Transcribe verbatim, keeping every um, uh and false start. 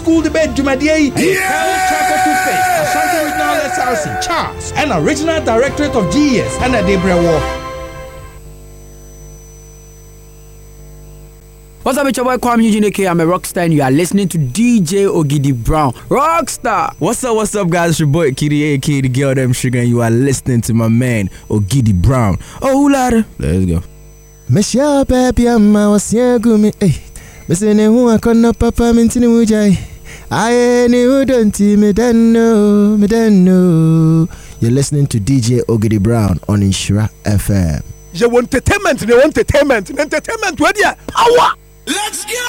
School debate Jumadiye, yeah! Charcoal Toothpaste, Ashanti Regional S R C, Charles, and Original Directorate of G E S, and a Debra War. What's up, it's your boy Kwame Eugene K. I'm a rockstar and you are listening to D J Ogidi Brown. Rockstar! What's up, what's up, guys? It's your boy Kitty A K, the girl them sugar, and you are listening to my man Ogidi Brown. Oh, ladder. Let's go. Mesha baby, I'm a gumi. Eh, Messene who I can't papa mintini mujai. I knew don't me then no, me then no. You're listening to D J Ogidi Brown on Inshira F M. You want entertainment, you want entertainment, entertainment, where you? Awa! Let's go!